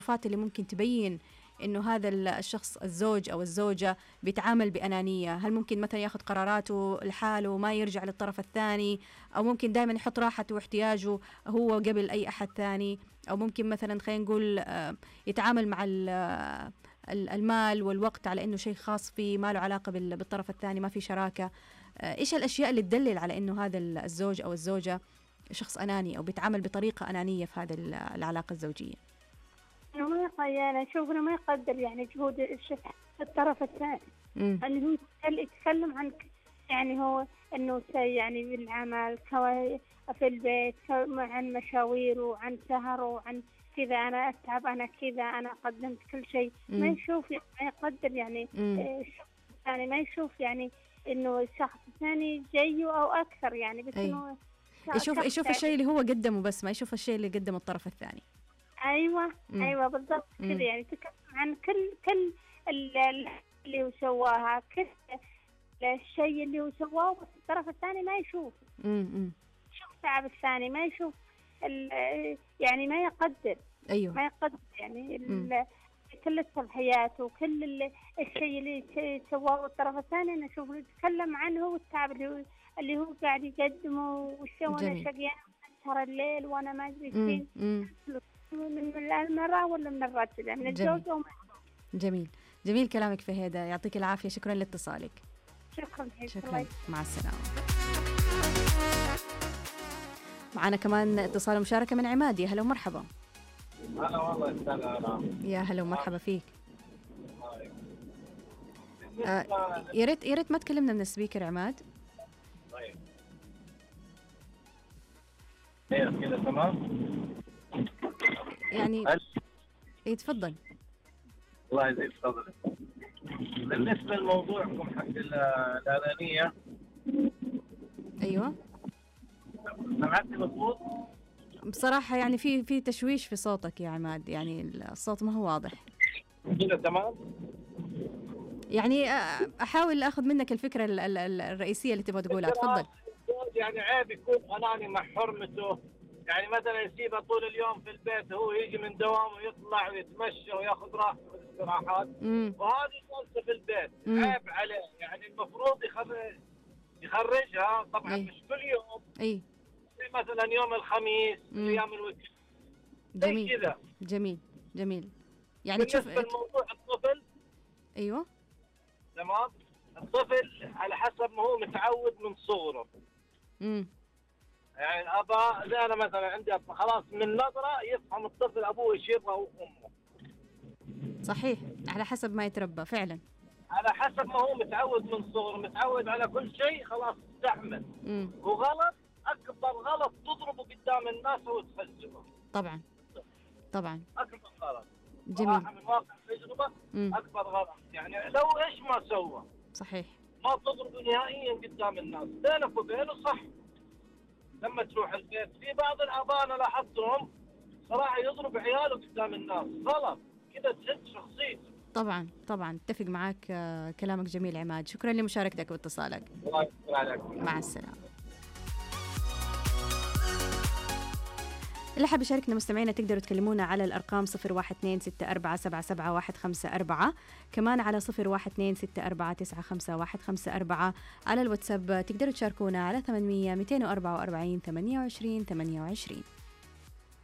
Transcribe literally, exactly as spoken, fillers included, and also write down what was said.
التصرفات اللي ممكن تبين إنه هذا الشخص الزوج أو الزوجة بيتعامل بأنانية؟ هل ممكن مثلا ياخذ قراراته لحاله وما يرجع للطرف الثاني، أو ممكن دائما يحط راحته واحتياجه هو قبل أي أحد ثاني، أو ممكن مثلا خلينا نقول يتعامل مع المال والوقت على إنه شيء خاص فيه، ما له علاقة بالطرف الثاني، ما في شراكة. إيش الأشياء اللي تدلل على إنه هذا الزوج أو الزوجة شخص أناني أو بيتعامل بطريقة أنانية في هذا العلاقة الزوجية؟ إنه ما يعني أشوف إنه ما يقدر يعني جهود الطرف الثاني، اللي هو يتكلم عن يعني هو إنه يعني بالعمل في البيت عن مشاويره عن سهره عن كذا، أنا أتعب، أنا كذا، أنا قدمت كل شيء. ما يشوف يعني ما يقدر يعني الشخص الثاني، ما يشوف يعني إنه الشخص الثاني جيه أو أكثر يعني، بس إنه يشوف يشوف الشيء اللي هو قدمه بس، ما يشوف الشيء اللي قدمه الطرف الثاني. أيوة مم. أيوة بالضبط كذا، يعني تكلم عن كل كل اللي هو سواها، كل الشيء اللي هو سواه، بس الطرف الثاني ما يشوف. امم يشوف تعب الثاني، ما يشوف يعني ما يقدر. أيوة. ما يقدر يعني كل الصلاحيات وكل الشيء اللي سواه الطرف الثاني نشوف نتكلم عنه، والتعب اللي هو اللي هو قاعد يقدمه، وشو أنا شقيان أسهر الليل وأنا ما أدري فين، من المرأة ولا من الرجل، يعني من الزوج أو من جميل جميل كلامك فهيدة، يعطيك العافية، شكرا لاتصالك. شكرا شكرا، مع السلامة. معنا كمان اتصال ومشاركة من عماد. يا هلا ومرحبا. هلا والله السلام. يا هلا ومرحبا فيك. آه يا ريت يا ريت ما تكلمنا من السبيكر عماد. طيب كده تمام يعني. ايه تفضل. الله يزيد فضلك. بالنسبة لموضوعكم حق الأنانية. ايوه سمعتني مضبوط؟ بصراحة يعني في في تشويش في صوتك يا عماد، يعني الصوت ما هو واضح. كده تمام؟ يعني أحاول أخذ منك الفكرة الرئيسية اللي تبغى تقولها، تفضل. يعني عيب يكون أناني مع حرمته، يعني مثلا يسيبه طول اليوم في البيت، هو يجي من دوامه يطلع ويتمشى وياخذ راحته في الاستراحات، وهذه جالسة في البيت. مم. عيب عليه، يعني المفروض يخرج يخرجها طبعا. أي. مش كل يوم. اي مثلا يوم الخميس، ايام الويكند. جميل كذا. جميل جميل. يعني تشوف الموضوع الطفل. ايوه تمام. الطفل على حسب ما هو متعود من صغره. امم يعني الاباء زي انا مثلا عندي خلاص من نظره يفهم الطفل ابوه ايش يبغى وامه. صحيح، على حسب ما يتربى فعلا. على حسب ما هو متعود من صغره، متعود على كل شيء، خلاص استحمل. امم وغلط، اكبر غلط تضربه قدام الناس وتخزبه. طبعا طبعا اكبر غلط. جميل. من واقع التجربه اكبر غلط، يعني لو ايش ما سوى. صحيح. ما تضربه نهائيا قدام الناس، بينك وبينه صح. لما تروح البيت في بعض الآباء أنا لاحظتهم صراحة يضرب عياله قدام الناس، غلط كده، تهد شخصيته. طبعا طبعا اتفق معك، كلامك جميل عماد، شكرا لمشاركتك واتصالك. الله يسلمك عليك. مع السلامة. اللي حاب يشاركنا مستمعينا تقدروا تكلمونا على الأرقام صفر واحد اثنين ستة أربعة سبعة سبعة واحد خمسة أربعة، كمان على صفر واحد اثنين ستة أربعة تسعة خمسة واحد خمسة أربعة. على الواتساب تقدروا تشاركونا على ثمانمية مئتين وأربعة وأربعين ثمانية وعشرين ثمانية وعشرين.